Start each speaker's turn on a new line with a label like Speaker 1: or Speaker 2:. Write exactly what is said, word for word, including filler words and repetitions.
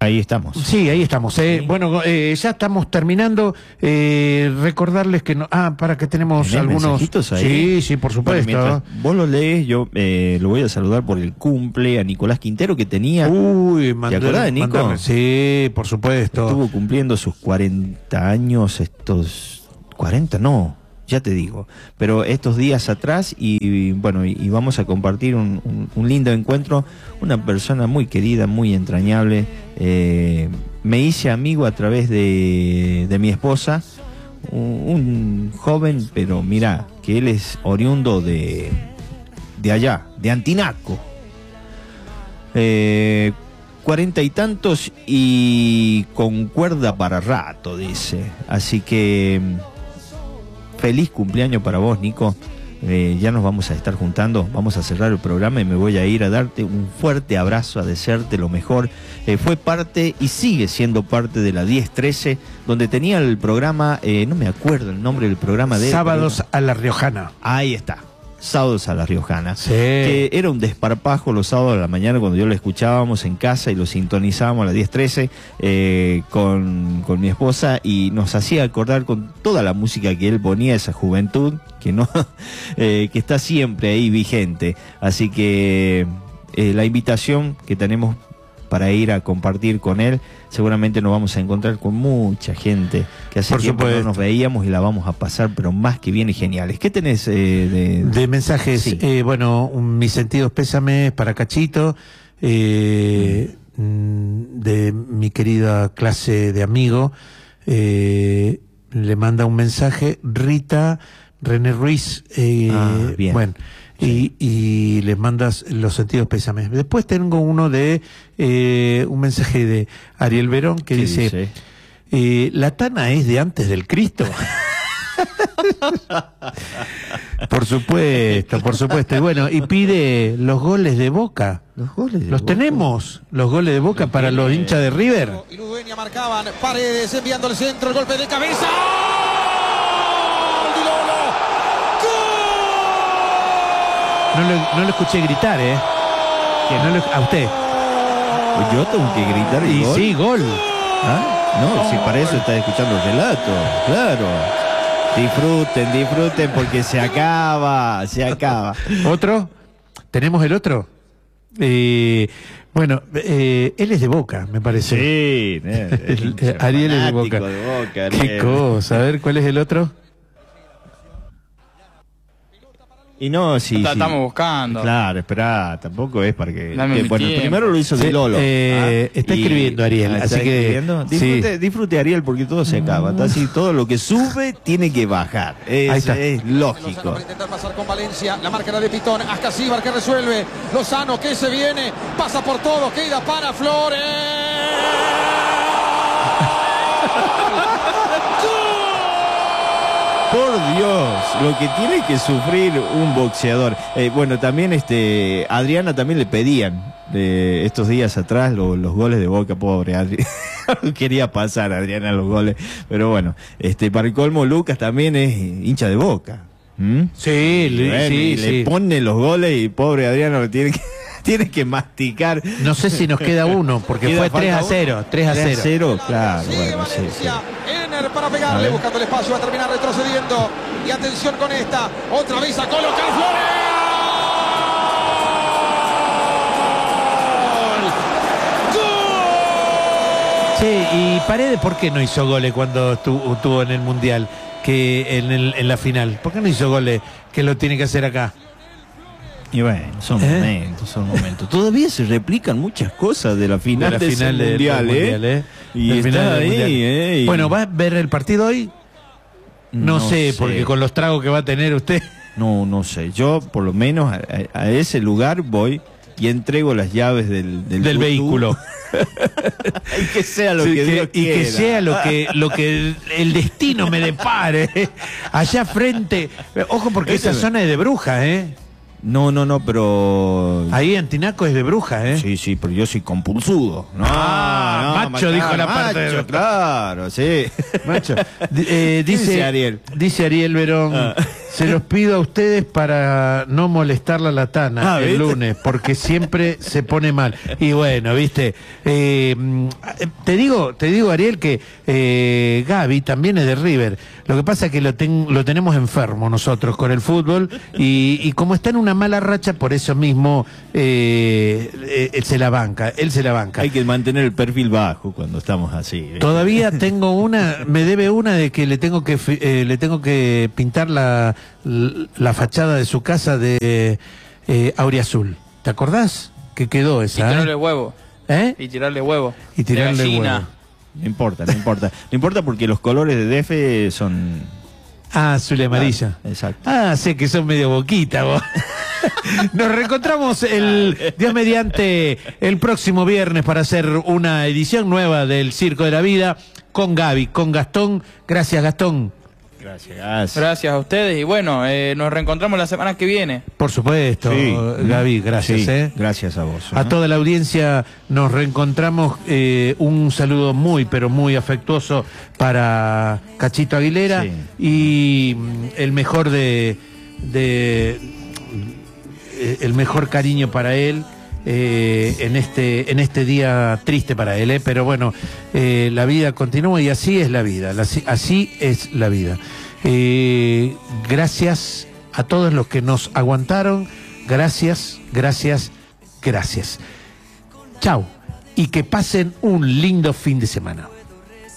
Speaker 1: Ahí estamos.
Speaker 2: Sí, ahí estamos. Eh. Sí. Bueno, eh, ya estamos terminando. Eh, recordarles que no... Ah, para que tenemos algunos...
Speaker 1: Ahí?
Speaker 2: Sí, sí, por supuesto.
Speaker 1: Bueno, vos lo lees, yo eh, lo voy a saludar por el cumple a Nicolás Quintero, que tenía...
Speaker 2: Uy,
Speaker 1: ¿te acordás de Nico?
Speaker 2: Mandarme. Sí, por supuesto.
Speaker 1: Estuvo cumpliendo sus cuarenta años, estos... cuarenta, no... ya te digo, pero estos días atrás y bueno, y, y vamos a compartir un, un, un lindo encuentro, una persona muy querida, muy entrañable, eh, me hice amigo a través de, de mi esposa, un, un joven, pero mira, que él es oriundo de, de allá, de Antinaco, eh, cuarenta y tantos y con cuerda para rato, dice, así que... feliz cumpleaños para vos, Nico. Eh, ya nos vamos a estar juntando, vamos a cerrar el programa y me voy a ir a darte un fuerte abrazo, a desearte lo mejor. Eh, fue parte y sigue siendo parte de la diez trece, donde tenía el programa, eh, no me acuerdo el nombre del programa de...
Speaker 2: Sábados a la Riojana.
Speaker 1: Ahí está. Sábados a la Riojana,
Speaker 2: sí.
Speaker 1: Que era un desparpajo los sábados de la mañana cuando yo lo escuchábamos en casa y lo sintonizábamos a las diez trece eh, con, con mi esposa y nos hacía acordar con toda la música que él ponía, esa juventud que no eh, que está siempre ahí vigente, así que eh, la invitación que tenemos para ir a compartir con él, seguramente nos vamos a encontrar con mucha gente que hace
Speaker 2: Por
Speaker 1: tiempo
Speaker 2: supuesto.
Speaker 1: no nos veíamos y la vamos a pasar, pero más que bien y geniales. ¿Qué tenés eh, de...
Speaker 2: de mensajes?
Speaker 1: Sí.
Speaker 2: Eh, bueno, un, mis sentidos pésames para Cachito, eh, mm. de mi querida clase de amigo, eh, le manda un mensaje Rita René Ruiz, eh,
Speaker 1: ah, bien.
Speaker 2: bueno, sí. y, y les mandas los sentidos pésames. Después tengo uno de eh, un mensaje de Ariel Verón que dice, dice? Eh, la Tana es de antes del Cristo. Por supuesto, por supuesto. Y bueno, y pide los goles de Boca.
Speaker 1: Los goles de
Speaker 2: Los
Speaker 1: Boca.
Speaker 2: tenemos, los goles de Boca para los hinchas de River.
Speaker 3: Y Ludueña marcaban, Paredes enviando el centro, el golpe de cabeza.
Speaker 2: No lo, no lo escuché gritar, ¿eh? Que no lo, a usted.
Speaker 1: Yo tengo que gritar el
Speaker 2: y
Speaker 1: gol.
Speaker 2: sí, gol.
Speaker 1: ¿Ah? No, si para eso estás escuchando el relato, claro. Disfruten, disfruten porque se acaba, se acaba.
Speaker 2: ¿Otro? ¿Tenemos el otro? Eh, bueno, eh, él es de Boca, me parece.
Speaker 1: Sí, eh,
Speaker 2: el, el, Ariel es de Boca.
Speaker 1: de Boca Ariel.
Speaker 2: Qué cosa, a ver, ¿cuál es el otro?
Speaker 1: Y no, sí,
Speaker 4: Está,
Speaker 1: sí.
Speaker 4: Estamos buscando.
Speaker 1: Claro, espera, tampoco es para que...
Speaker 4: Dame
Speaker 1: que
Speaker 4: mi
Speaker 1: bueno,
Speaker 4: tiempo.
Speaker 1: primero lo hizo
Speaker 2: Sí,
Speaker 1: de Lolo.
Speaker 2: eh, está
Speaker 1: y-
Speaker 2: escribiendo Ariel,
Speaker 1: ah,
Speaker 2: así
Speaker 1: ¿está
Speaker 2: que...
Speaker 1: escribiendo? Disfrute,
Speaker 2: sí.
Speaker 1: disfrute Ariel porque todo se acaba. Está así, todo lo que sube tiene que bajar. Es,
Speaker 2: Ahí está.
Speaker 1: es lógico.
Speaker 3: Para intentar pasar con Valencia, la marca era de Pitón, Ascasíbar que resuelve, Lozano que se viene, pasa por todo, queda para Flores.
Speaker 1: Por Dios, lo que tiene que sufrir un boxeador. Eh, bueno, también este Adriana también le pedían de estos días atrás lo, los goles de Boca, pobre Adri. No quería pasar Adriana los goles, pero bueno, este para el colmo Lucas también es hincha de Boca. ¿Mm?
Speaker 2: Sí,
Speaker 1: Y
Speaker 2: le-
Speaker 1: bueno,
Speaker 2: sí,
Speaker 1: y
Speaker 2: sí.
Speaker 1: le pone los goles y pobre Adriana lo tiene que tiene que masticar.
Speaker 2: No sé si nos queda uno, porque
Speaker 1: Queda
Speaker 2: fue
Speaker 1: falta
Speaker 2: tres a
Speaker 1: uno.
Speaker 2: cero. tres a cero.
Speaker 1: Claro,
Speaker 3: Sigue
Speaker 1: bueno, sí, sí.
Speaker 3: Valencia, Ener para
Speaker 1: A
Speaker 3: pegarle,
Speaker 1: ver.
Speaker 3: buscando el espacio, va a terminar retrocediendo. Y atención con esta, otra vez a colocar Flores.
Speaker 2: Sí, y Paredes, ¿por qué no hizo goles cuando estuvo, estuvo en el Mundial? Que en, el, en la final. ¿Por qué no hizo goles que lo tiene que hacer acá?
Speaker 1: Y bueno, son
Speaker 2: ¿Eh?
Speaker 1: momentos, son momentos. Todavía se replican muchas cosas de la final de,
Speaker 2: De la
Speaker 1: ese
Speaker 2: final del
Speaker 1: mundial,
Speaker 2: mundial,
Speaker 1: ¿eh?
Speaker 2: ¿eh?
Speaker 1: Y
Speaker 2: Del
Speaker 1: está
Speaker 2: final del
Speaker 1: ahí,
Speaker 2: mundial.
Speaker 1: ¿eh? Y-
Speaker 2: Bueno, ¿va a ver el partido hoy? No, sé, porque con los tragos que va a tener usted.
Speaker 1: No, no sé. Yo, por lo menos, a, a ese lugar voy y entrego las llaves del, del,
Speaker 2: Del
Speaker 1: tutú.
Speaker 2: vehículo.
Speaker 1: Y que sea lo
Speaker 2: Sí,
Speaker 1: que,
Speaker 2: que-
Speaker 1: Dios
Speaker 2: y que
Speaker 1: quiera.
Speaker 2: sea lo que lo que el, el destino me depare. Allá frente. Ojo, porque
Speaker 1: Ese
Speaker 2: esa
Speaker 1: me-
Speaker 2: zona es de brujas, ¿eh?
Speaker 1: No, no, no, pero...
Speaker 2: Ahí en Tinaco es de brujas, ¿eh?
Speaker 1: Sí, sí, pero yo soy compulsudo. No,
Speaker 2: Ah,
Speaker 1: no,
Speaker 2: macho, dijo la parte de-
Speaker 1: macho, claro, sí.
Speaker 2: Macho. D- eh,
Speaker 1: ¿Qué
Speaker 2: dice,
Speaker 1: dice Ariel?
Speaker 2: Dice Ariel Verón.
Speaker 1: Ah.
Speaker 2: Se los pido a ustedes para no molestarla a la Tana
Speaker 1: Ah,
Speaker 2: el
Speaker 1: ¿viste?
Speaker 2: lunes, porque siempre se pone mal. Y bueno, viste, eh, te digo, te digo, Ariel, que eh, Gaby también es de River. Lo que pasa es que lo, ten, lo tenemos enfermo nosotros con el fútbol y, y como está en una mala racha, por eso mismo eh, eh, él se la banca, él se la banca.
Speaker 1: Hay que mantener el perfil bajo cuando estamos así. ¿viste?
Speaker 2: Todavía tengo una, me debe una de que le tengo que eh, le tengo que pintar la, la fachada de su casa de eh, auriazul. ¿Te acordás? Que quedó
Speaker 4: Y
Speaker 2: esa.
Speaker 4: tirarle
Speaker 2: ¿eh?
Speaker 4: huevo.
Speaker 2: ¿Eh?
Speaker 4: Y tirarle huevo.
Speaker 2: Y tirarle
Speaker 4: De gallina.
Speaker 2: huevo.
Speaker 1: No importa, no importa. No importa porque los colores de D F son...
Speaker 2: Ah, azul y amarilla.
Speaker 1: Exacto.
Speaker 2: Ah, sé que son medio boquita vos. Nos reencontramos el Dios mediante el próximo viernes para hacer una edición nueva del Circo de la Vida con Gaby, con Gastón. Gracias, Gastón.
Speaker 1: Gracias.
Speaker 4: Gracias a ustedes y bueno, eh, nos reencontramos la semana que viene.
Speaker 2: Por supuesto,
Speaker 1: Sí.
Speaker 2: Gaby, gracias.
Speaker 1: Sí,
Speaker 2: ¿eh?
Speaker 1: gracias a vos.
Speaker 2: A
Speaker 1: ¿no?
Speaker 2: toda la audiencia nos reencontramos. Eh, un saludo muy, pero muy afectuoso para Cachito Aguilera
Speaker 1: Sí.
Speaker 2: y mm, el mejor de, de eh, el mejor cariño para él. Eh, en este en este día triste para él, ¿eh? Pero bueno, eh, la vida continúa y así es la vida, la- así es la vida. Eh, gracias a todos los que nos aguantaron, gracias, gracias, gracias. Chau y que pasen un lindo fin de semana.